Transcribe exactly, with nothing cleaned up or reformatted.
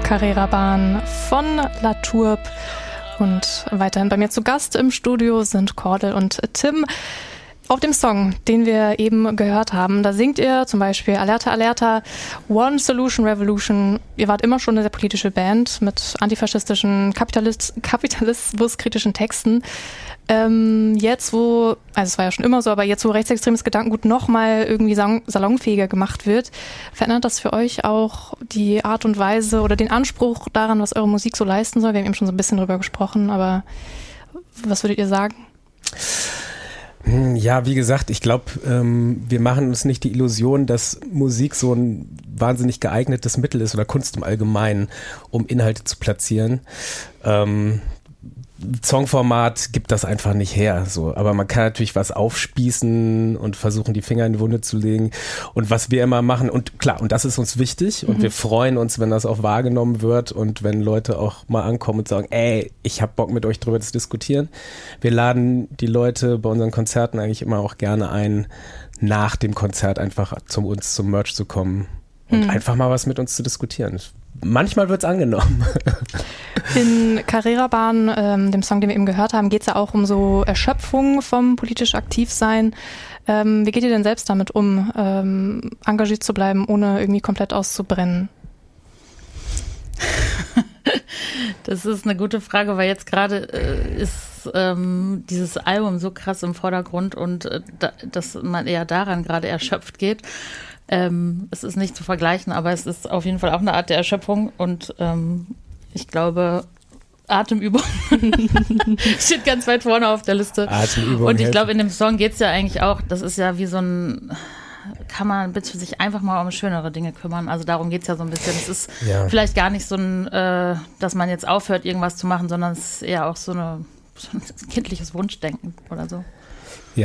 Carrera-Bahn von La Tourbe. Und weiterhin bei mir zu Gast im Studio sind Cordel und Tim. Auf dem Song, den wir eben gehört haben, da singt ihr zum Beispiel Alerta, Alerta, One Solution Revolution. Ihr wart immer schon eine sehr politische Band mit antifaschistischen, Kapitalist, kapitalismuskritischen Texten. Ähm, jetzt, wo, also es war ja schon immer so, aber jetzt, wo rechtsextremes Gedankengut nochmal irgendwie salonfähiger gemacht wird, verändert das für euch auch die Art und Weise oder den Anspruch daran, was eure Musik so leisten soll? Wir haben eben schon so ein bisschen drüber gesprochen, aber was würdet ihr sagen? Ja, wie gesagt, ich glaube, ähm, wir machen uns nicht die Illusion, dass Musik so ein wahnsinnig geeignetes Mittel ist oder Kunst im Allgemeinen, um Inhalte zu platzieren. Ähm, Songformat gibt das einfach nicht her, so. Aber man kann natürlich was aufspießen und versuchen, die Finger in die Wunde zu legen. Und was wir immer machen, und klar, und das ist uns wichtig, und mhm. wir freuen uns, wenn das auch wahrgenommen wird und wenn Leute auch mal ankommen und sagen, ey, ich hab Bock mit euch drüber zu diskutieren. Wir laden die Leute bei unseren Konzerten eigentlich immer auch gerne ein, nach dem Konzert einfach zu uns zum Merch zu kommen und mhm. einfach mal was mit uns zu diskutieren. Manchmal wird's angenommen. In Carrera-Bahn, ähm, dem Song, den wir eben gehört haben, geht es ja auch um so Erschöpfung vom politisch Aktivsein. Ähm, wie geht ihr denn selbst damit um, ähm, engagiert zu bleiben, ohne irgendwie komplett auszubrennen? Das ist eine gute Frage, weil jetzt gerade äh, ist ähm, dieses Album so krass im Vordergrund und äh, da, dass man eher daran gerade erschöpft geht. Ähm, es ist nicht zu vergleichen, aber es ist auf jeden Fall auch eine Art der Erschöpfung und ähm, ich glaube, Atemübung steht ganz weit vorne auf der Liste. Atemübung und ich glaube, in dem Song geht es ja eigentlich auch, das ist ja wie so ein, kann man bitte sich einfach mal um schönere Dinge kümmern. Also darum geht es ja so ein bisschen. Es ist ja. vielleicht gar nicht so ein, äh, dass man jetzt aufhört, irgendwas zu machen, sondern es ist eher auch so, eine, so ein kindliches Wunschdenken oder so.